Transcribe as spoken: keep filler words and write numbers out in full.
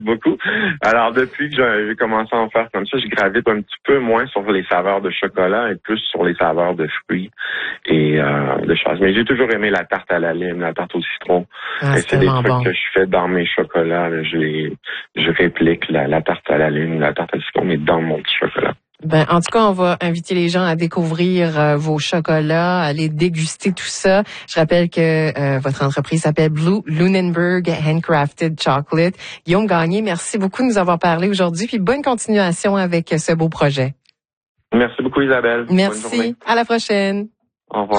beaucoup. Alors, depuis que j'ai j'ai commencé à en faire comme ça, je gravite un petit peu moins sur les saveurs de chocolat et plus sur les saveurs de fruits et euh, de choses. Mais j'ai toujours aimé la tarte à la lime, la tarte au citron. Ah, et c'est c'est des tellement trucs bon. que je fais dans mes chocolats. Là. Je les, je réplique la, la tarte à la lime, la tarte au citron, mais dans mon petit chocolat. Ben, en tout cas, on va inviter les gens à découvrir euh, vos chocolats, à aller déguster tout ça. Je rappelle que euh, votre entreprise s'appelle Blue Lunenburg Handcrafted Chocolate. Guillaume Gagné, merci beaucoup de nous avoir parlé aujourd'hui, puis bonne continuation avec ce beau projet. Merci beaucoup, Isabelle. Bonne journée. Merci. À la prochaine. Au revoir.